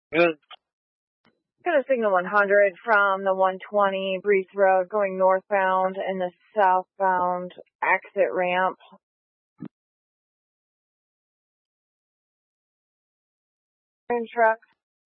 Good. Got a signal 100 from the 120 Breeze Road going northbound and the southbound exit ramp. Trucks